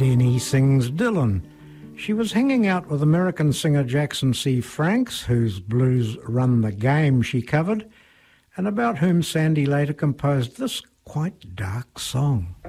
Denny sings Dylan. She was hanging out with American singer Jackson C. Franks, whose Blues Run the Game she covered, and about whom Sandy later composed this quite dark song.